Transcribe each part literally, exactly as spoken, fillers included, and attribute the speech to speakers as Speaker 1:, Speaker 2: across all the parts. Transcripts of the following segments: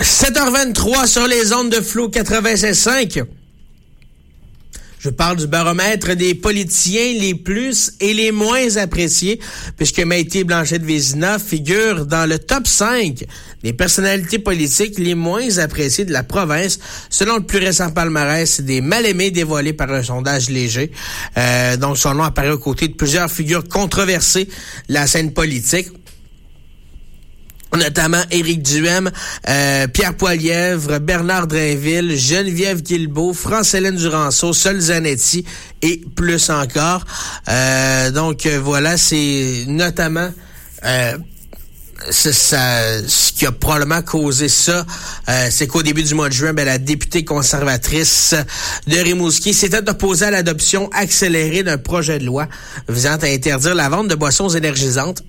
Speaker 1: sept heures vingt-trois sur les ondes de Flow quatre-vingt-seize cinq. Je parle du baromètre des politiciens les plus et les moins appréciés, puisque Maïté Blanchette-Vézina figure dans le top cinq des personnalités politiques les moins appréciées de la province, selon le plus récent palmarès des mal-aimés dévoilé par un sondage léger. Euh, donc, son nom apparaît aux côtés de plusieurs figures controversées de la scène politique, notamment Éric Duhem, euh, Pierre Poilievre, Bernard Drainville, Geneviève Guilbeault, France-Hélène Duranceau, Sol Zanetti et plus encore. Euh, donc euh, voilà, c'est notamment euh, c'est ça, ce qui a probablement causé ça, euh, c'est qu'au début du mois de juin, ben, la députée conservatrice de Rimouski s'était opposée à l'adoption accélérée d'un projet de loi visant à interdire la vente de boissons énergisantes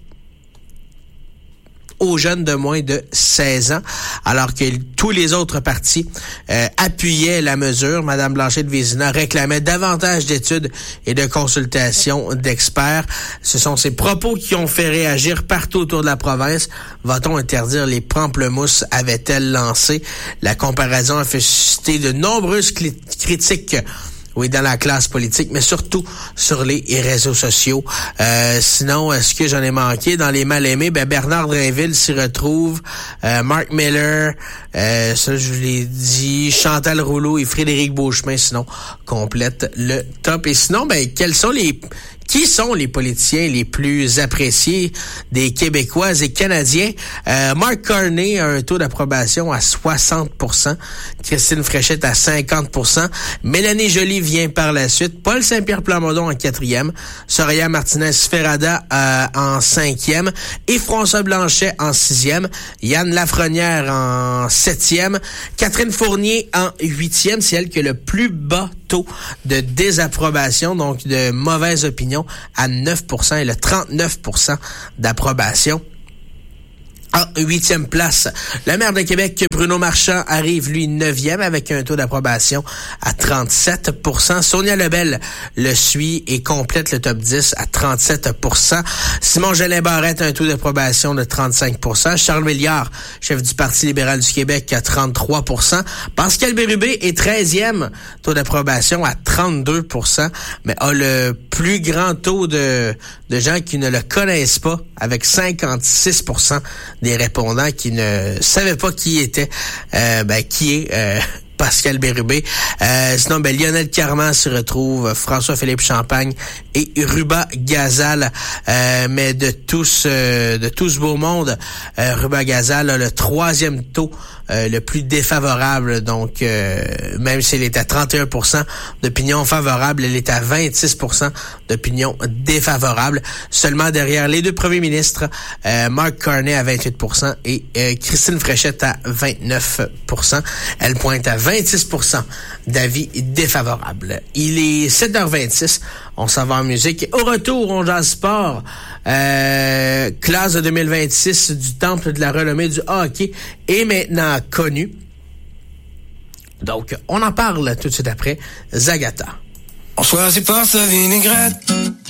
Speaker 1: aux jeunes de moins de seize ans, alors que tous les autres partis euh, appuyaient la mesure. Madame Blanchette-Vézina réclamait davantage d'études et de consultations d'experts. Ce sont ces propos qui ont fait réagir partout autour de la province. Va-t-on interdire les pamplemousses, avait-elle lancé. La comparaison a fait susciter de nombreuses cl- critiques Oui, dans la classe politique, mais surtout sur les réseaux sociaux. Euh, sinon, est-ce que j'en ai manqué? Dans les mal-aimés, ben Bernard Drainville s'y retrouve, euh, Mark Miller, euh, ça je vous l'ai dit, Chantal Rouleau et Frédéric Beauchemin, sinon, complètent le top. Et sinon, ben quels sont les... Qui sont les politiciens les plus appréciés des Québécoises et Canadiens? Euh, Mark Carney a un taux d'approbation à soixante pour cent. Christine Fréchette à cinquante pour cent. Mélanie Joly vient par la suite. Paul Saint-Pierre Plamondon en quatrième. Soraya Martinez-Ferrada euh, en cinquième. Et François Blanchet en sixième. Yann Lafrenière en septième. Catherine Fournier en huitième. C'est elle qui a le plus bas taux de désapprobation, donc de mauvaise opinion, à neuf pour cent et le trente-neuf pour cent d'approbation. En huitième place, le maire de Québec, Bruno Marchand, arrive, lui, neuvième avec un taux d'approbation à trente-sept pour cent. Sonia Lebel le suit et complète le top dix à trente-sept pour cent. Simon Jolin Barrette a un taux d'approbation de trente-cinq pour cent. Charles Milliard, chef du Parti libéral du Québec, à trente-trois pour cent. Pascal Bérubé est treizième, taux d'approbation à trente-deux pour cent, mais a le plus grand taux de, de gens qui ne le connaissent pas, avec cinquante-six pour cent des répondants qui ne savaient pas qui était, euh, ben, qui est euh, Pascal Bérubé. Euh, sinon, ben, Lionel Carman se retrouve, François-Philippe Champagne et Ruba Gazal. Euh, mais de tous, euh, de tout ce beau monde, euh, Ruba Gazal a le troisième taux euh, le plus défavorable. Donc, euh, même s'il est à trente et un pour cent d'opinion favorable, elle est à vingt-six pour cent d'opinion défavorable. Seulement derrière les deux premiers ministres, euh, Mark Carney à vingt-huit pour cent et euh, Christine Fréchette à vingt-neuf pour cent. Elle pointe à vingt-six pour cent d'avis défavorables. Il est sept heures vingt-six. On s'en va en musique. Au retour, on jase sport. Euh, classe de deux mille vingt-six du Temple de la renommée du hockey est maintenant connue. Donc, on en parle tout de suite après. Zagata.
Speaker 2: On choisit pas sa vinaigrette.